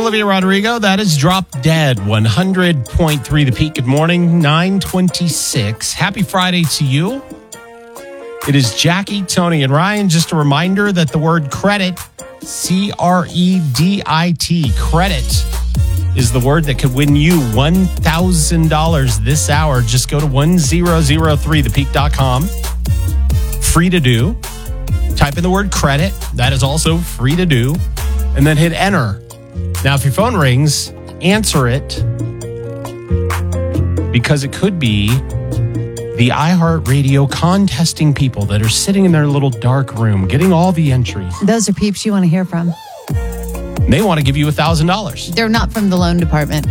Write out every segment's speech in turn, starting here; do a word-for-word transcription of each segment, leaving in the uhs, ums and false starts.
Olivia Rodrigo. That is Drop Dead, one hundred point three The Peak. Good morning, nine twenty-six. Happy Friday to you. It is Jackie, Tony, and Ryan. Just a reminder that the word credit, C R E D I T, credit, is the word that could win you one thousand dollars this hour. Just go to one thousand three the peak dot com. Free to do. Type in the word credit. That is also free to do. And then hit enter. Now, if your phone rings, answer it, because it could be the iHeartRadio contesting people that are sitting in their little dark room getting all the entries. Those are peeps you want to hear from. They want to give you one thousand dollars. They're not from the loan department.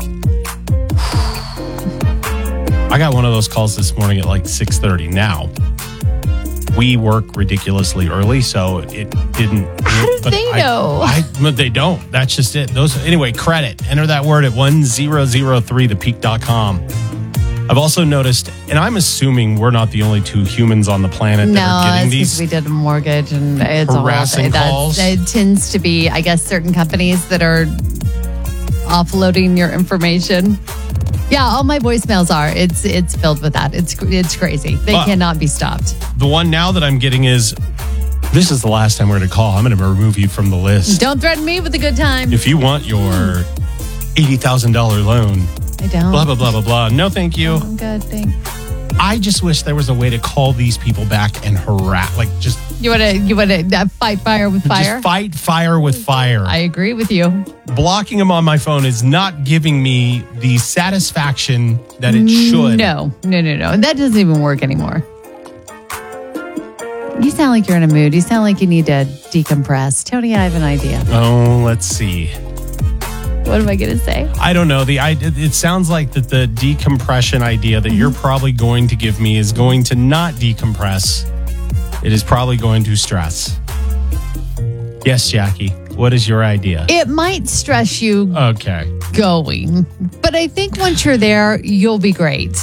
I got one of those calls this morning at like six thirty. Now, we work ridiculously early, so it didn't. How do they I, know? I, but they don't. That's just it. Those anyway. Credit. Enter that word at one thousand three the peak dot com. I've also noticed, and I'm assuming we're not the only two humans on the planet that no, are getting it's these. we did a mortgage, and it's harassing all calls. that's, it tends to be, I guess, certain companies that are offloading your information. Yeah, all my voicemails are. It's it's filled with that. It's it's crazy. They But cannot be stopped. The one now that I'm getting is, this is the last time we're going to call. I'm going to remove you from the list. Don't threaten me with a good time. If you want your eighty thousand dollars loan, I don't. blah, blah, blah, blah, blah. No, thank you. I'm good, thanks. I just wish there was a way to call these people back and harass, like just, You want to you want to uh, fight fire with fire? just fight fire with fire. I agree with you. Blocking them on my phone is not giving me the satisfaction that it should. No, no, no, no. That doesn't even work anymore. You sound like you're in a mood. You sound like you need to decompress. Tony, I have an idea. Oh, let's see. What am I going to say? I don't know. The I, it sounds like that the decompression idea that you're probably going to give me is going to not decompress. It is probably going to stress. Yes, Jackie. What is your idea? It might stress you Okay. going, but I think once you're there, you'll be great.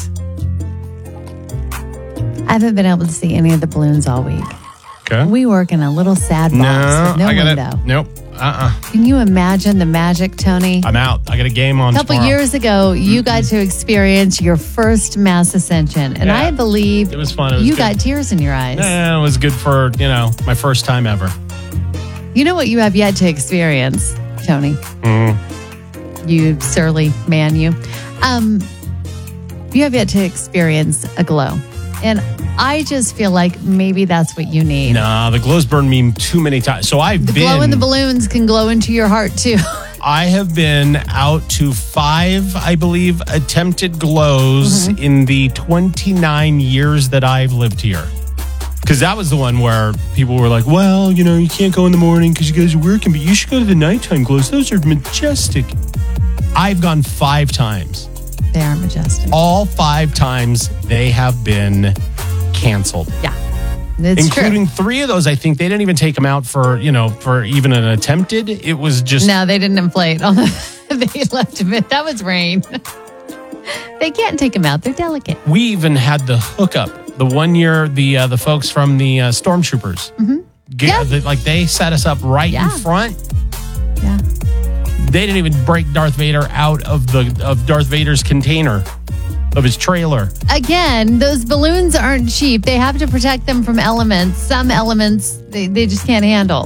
I haven't been able to see any of the balloons all week. Okay. We work in a little sad box No, with no I got window. it. Nope. Uh-uh. Can you imagine the magic, Tony? I'm out. I got a game on A couple tomorrow. years ago, you got to experience your first mass ascension, and Yeah. I believe It was fun. It was you good. got tears in your eyes. Eh, it was good for, you know, my first time ever. You know what you have yet to experience, Tony? Mm. You surly man, you. Um, you have yet to experience a glow, and I just feel like maybe that's what you need. Nah, the glow's burned me too many times. So I've The been. glow in the balloons can glow into your heart too. I have been out to five, I believe, attempted glows Mm-hmm. in the twenty-nine years that I've lived here. Because that was the one where people were like, well, you know, you can't go in the morning because you guys are working, but you should go to the nighttime glows. Those are majestic. I've gone five times. They are majestic. All five times they have been canceled. Yeah, it's Including true. three of those, I think they didn't even take them out for, you know, for even an attempted. It was just. No, they didn't inflate. On the, they left them in. That was rain. They can't take them out. They're delicate. We even had the hookup. The one year, the uh, the folks from the uh, Stormtroopers, mm-hmm. Yeah. the, like they set us up right Yeah. in front. Yeah. They didn't even break Darth Vader out of the of Darth Vader's container, of his trailer. Again, those balloons aren't cheap. They have to protect them from elements. Some elements they, they just can't handle.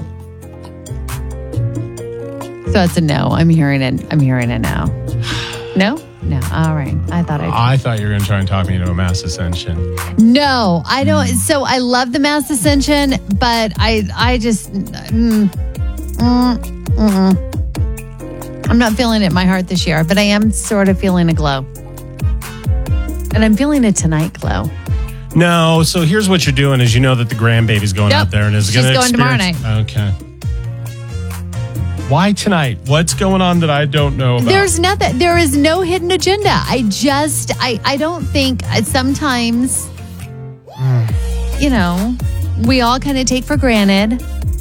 So it's a no. I'm hearing it. I'm hearing it now. No? No. All right. I thought I I thought you were going to try and talk me into a mass ascension. No, I don't. So I love the mass ascension, but I I just mm, mm, mm-mm. I'm not feeling it in my heart this year, but I am sort of feeling a glow. And I'm feeling a tonight glow. No, so here's what you're doing: is you know that the grandbaby's going Yep. out there and is She's going to going tomorrow night. Okay. Why tonight? What's going on that I don't know about? There's nothing. There is no hidden agenda. I just, I, I don't think uh, sometimes, you know, we all kind of take for granted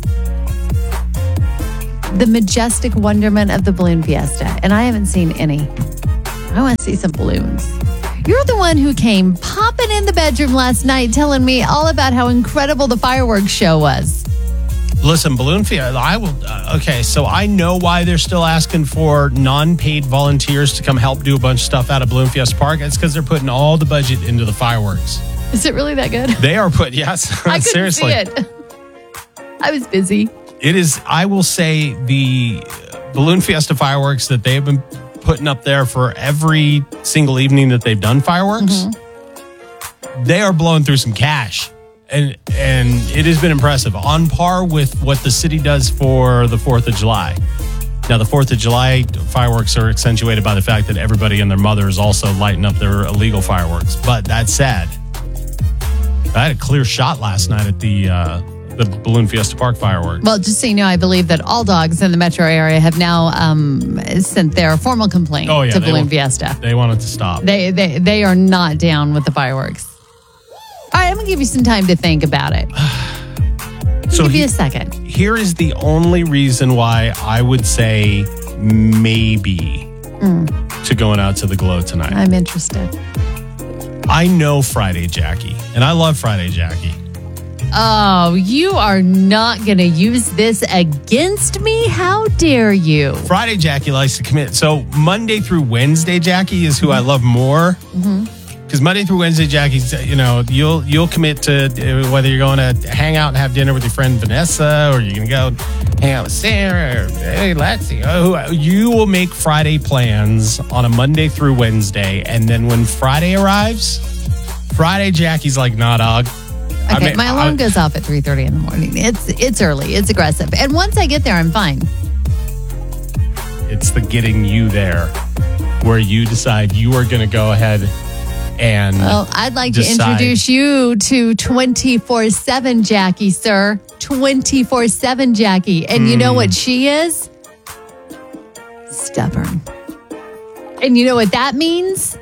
the majestic wonderment of the balloon fiesta. And I haven't seen any. I want to see some balloons. You're the one who came popping in the bedroom last night telling me all about how incredible the fireworks show was. Listen, Balloon Fiesta, I will. Uh, okay, so I know why they're still asking for non-paid volunteers to come help do a bunch of stuff out of Balloon Fiesta Park. It's because they're putting all the budget into the fireworks. Is it really that good? They are put, yes. I couldn't Seriously. see it. I was busy. It is, I will say, the Balloon Fiesta fireworks that they have been putting up there for every single evening that they've done fireworks, mm-hmm. they are blowing through some cash. And and it has been impressive, on par with what the city does for the fourth of July. Now, the fourth of July fireworks are accentuated by the fact that everybody and their mother is also lighting up their illegal fireworks. But that said, I had a clear shot last night at the uh, the Balloon Fiesta Park fireworks. Well, just so you know, I believe that all dogs in the metro area have now um, sent their formal complaint oh, yeah, to Balloon want, Fiesta. They want it to stop. They, they, they are not down with the fireworks. All right, I'm going to give you some time to think about it. So give he, you a second. Here is the only reason why I would say maybe mm. to going out to the Glow tonight. I'm interested. I know Friday Jackie, and I love Friday Jackie. Oh, you are not going to use this against me? How dare you? Friday Jackie likes to commit. So Monday through Wednesday Jackie is who I love more. Mm-hmm. Because Monday through Wednesday, Jackie's, you know, you'll you'll commit to uh, whether you're going to hang out and have dinner with your friend Vanessa, or you're going to go hang out with Sarah, or hey, let's see. Oh, you will make Friday plans on a Monday through Wednesday, and then when Friday arrives, Friday Jackie's like, nah, dog. Okay, I mean, my alarm I, goes off at three thirty in the morning. It's it's early. It's aggressive. And once I get there, I'm fine. It's the getting you there where you decide you are going to go ahead and well, I'd like decide. to introduce you to twenty-four seven Jackie, sir. twenty-four seven Jackie. And mm. you know what she is? Stubborn. And you know what that means?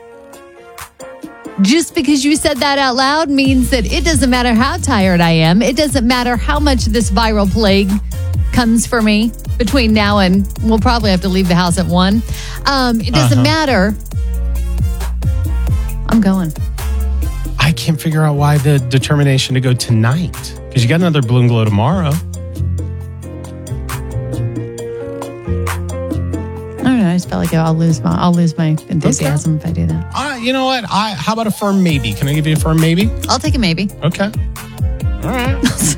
Just because you said that out loud means that it doesn't matter how tired I am. It doesn't matter how much this viral plague comes for me between now and we'll probably have to leave the house at one. Um, it doesn't uh-huh. matter. I'm going. I can't figure out why the determination to go tonight. Because you got another Balloon Glow tomorrow. I don't know. I just felt like I'll lose my I'll lose my enthusiasm okay. if I do that. Uh, you know what? I how about a firm maybe? Can I give you a firm maybe? I'll take a maybe. Okay. All right.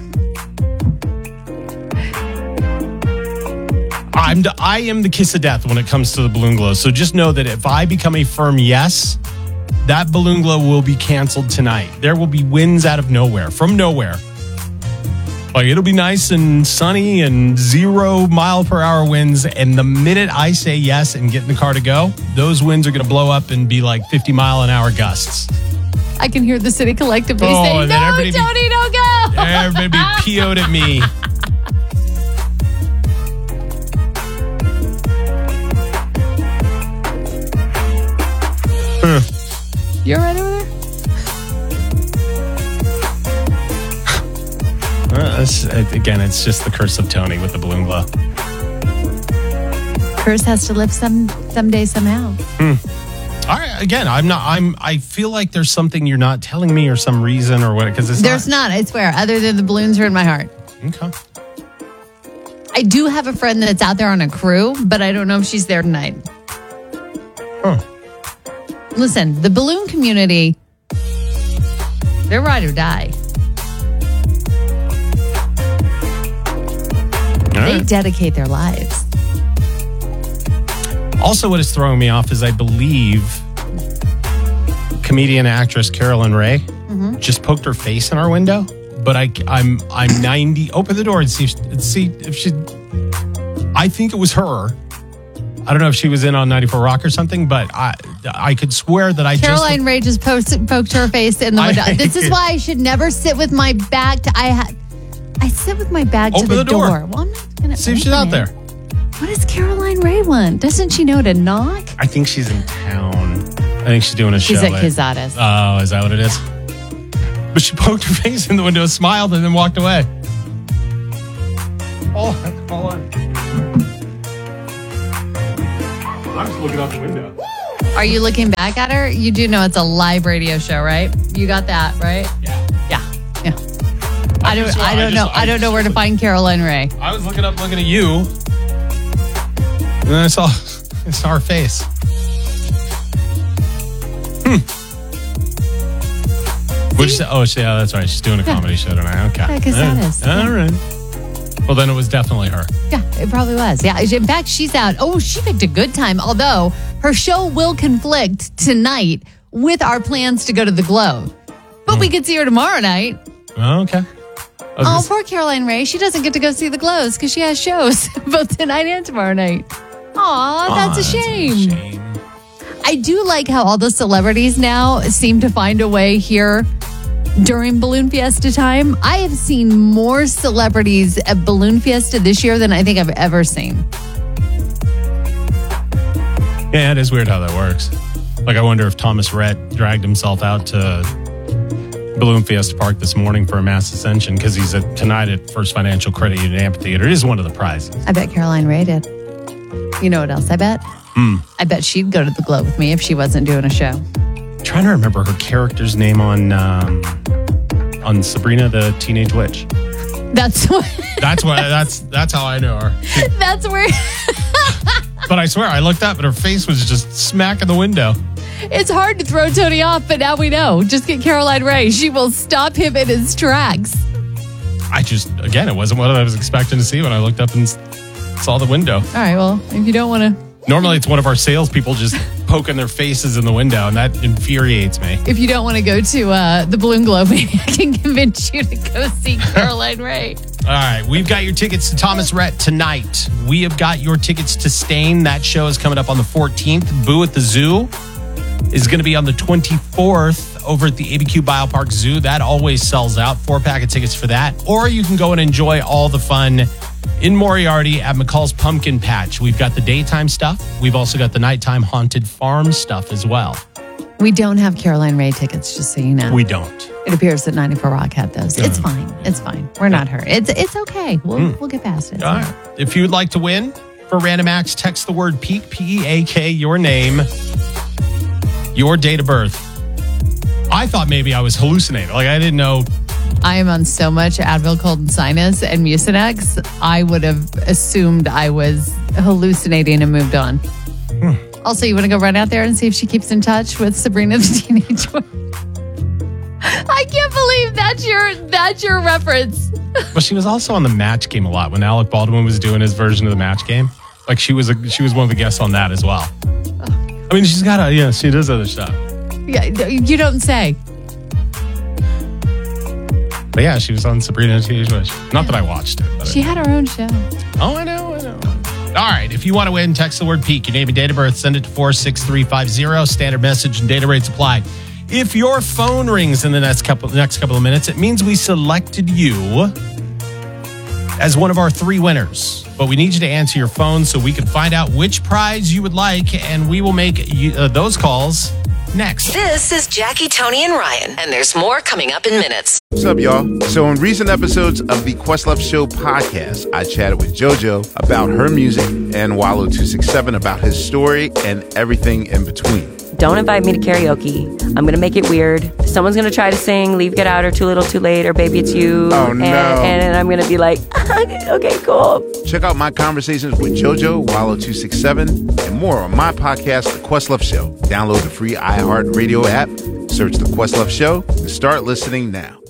I'm the, I am the kiss of death when it comes to the Balloon Glow. So just know that if I become a firm yes, that Balloon Glow will be canceled tonight. There will be winds out of nowhere, from nowhere. Like, it'll be nice and sunny and zero mile per hour winds. And the minute I say yes and get in the car to go, those winds are going to blow up and be like fifty mile an hour gusts. I can hear the city collectively oh, saying, no, Tony, be, don't go. Everybody be P O'd at me. huh. You're right over there? Uh, it's, again, it's just the curse of Tony with the Balloon Glow. Curse has to lift some someday somehow. Hmm. All right. Again, I'm not. I'm. I feel like there's something you're not telling me, or some reason, or what? Because there's not. not. I swear. Other than the balloons are in my heart. Okay. I do have a friend that's out there on a crew, but I don't know if she's there tonight. Huh. Listen, the balloon community, they're ride or die. All they right. dedicate their lives. Also, what is throwing me off is I believe comedian actress Carolyn Ray mm-hmm. just poked her face in our window. But I, I'm I'm ninety. Open the door and see if, see if she. I think it was her. I don't know if she was in on ninety-four Rock or something, but I I could swear that I Caroline just. Ray just posted, poked her face in the window. I, this is why I should never sit with my back to. I ha, I sit with my back open to the, the door. door. Well, I'm not gonna see if she's out there. What does Caroline Ray want? Doesn't she know to knock? I think she's in town. I think she's doing a she's show. She's at Kizadas. Oh, is that what it is? But she poked her face in the window, smiled, and then walked away. Hold on, hold on. I'm just looking out the window. Are you looking back at her? You do know it's a live radio show, right? You got that, right? Yeah. Yeah. Yeah. I don't. just- I I don't just- know. I I don't know just- where to find Caroline Ray. I was looking up, looking at you, and then I saw, I saw her face. Hmm. Which? Oh, she, yeah, that's right. She's doing a comedy show tonight. Okay. Yeah, 'cause All that right. is- All right. Well, then it was definitely her. Yeah, it probably was. Yeah. In fact, she's out. Oh, she picked a good time. Although her show will conflict tonight with our plans to go to the Globe, but we could see her tomorrow night. Oh, okay. I was Oh, gonna say- poor Caroline Ray. She doesn't get to go see the Globes because she has shows both tonight and tomorrow night. Aw, that's, Aw, a, shame. shame. I do like how all the celebrities now seem to find a way here during Balloon Fiesta time. I have seen more celebrities at Balloon Fiesta this year than I think I've ever seen. Yeah, it is weird how that works. Like, I wonder if Thomas Rhett dragged himself out to Balloon Fiesta Park this morning for a mass ascension because he's at, tonight at First Financial Credit Union Amphitheater. It is one of the prizes. I bet Caroline Ray did. You know what else I bet? Hmm. I bet she'd go to the Globe with me if she wasn't doing a show. Trying to remember her character's name on um, on Sabrina the Teenage Witch. That's what. That's what. That's that's how I know her. That's where. But I swear, I looked up and her face was just smack in the window. It's hard to throw Tony off, but now we know. Just get Caroline Ray. She will stop him in his tracks. I just, again, it wasn't what I was expecting to see when I looked up and s- saw the window. All right, well, if you don't want to, Normally, it's one of our salespeople just poking their faces in the window, and that infuriates me. if you don't want to go to uh, the Balloon Globe, maybe I can convince you to go see Caroline Ray. All right, we've got your tickets to Thomas Rhett tonight. We have got your tickets to Stain. That show is coming up on the fourteenth. Boo at the Zoo is going to be on the twenty-fourth over at the A B Q Biopark Zoo. That always sells out. Four pack of tickets for that. Or you can go and enjoy all the fun in Moriarty at McCall's Pumpkin Patch. We've got the daytime stuff. We've also got the nighttime haunted farm stuff as well. We don't have Caroline Ray tickets, just so you know. We don't. It appears that ninety-four Rock had those. It's fine. It's fine. We're not her. It's it's okay. We'll we'll get past it. All right. If you would like to win for Random Acts, text the word Peak, P E A K, your name, your date of birth. I thought maybe I was hallucinating. Like, I didn't know. I am on so much Advil, cold and sinus and Mucinex. I would have assumed I was hallucinating and moved on. Hmm. Also, you want to go right out there and see if she keeps in touch with Sabrina the Teenage Witch? I can't believe that's your that's your reference. But she was also on the Match Game a lot when Alec Baldwin was doing his version of the Match Game. Like, she was a, she was one of the guests on that as well. I mean, she's got a, yeah, she does other stuff. Yeah, you don't say. But yeah, she was on Sabrina the Teenage Witch. Not that I watched it. But She had her own show. Oh, I know, I know. All right, if you want to win, text the word Peak, your name and date of birth, send it to four six three five zero. Standard message and data rates apply. If your phone rings in the next couple next couple of minutes, it means we selected you as one of our three winners. But we need you to answer your phone so we can find out which prize you would like, and we will make you, uh, those calls next. This is Jackie, Tony, and Ryan, and there's more coming up in minutes. What's up, y'all? So in recent episodes of the Questlove Show podcast, I chatted with JoJo about her music and Wallow two six seven about his story and everything in between. Don't invite me to karaoke. I'm going to make it weird. Someone's going to try to sing Leave, Get Out, or Too Little, Too Late, or Baby It's You. Oh, and, no. And I'm going to be like, okay, cool. Check out my conversations with JoJo, Wallow two six seven, and more on my podcast, The Questlove Show. Download the free iHeartRadio app, search The Questlove Show, and start listening now.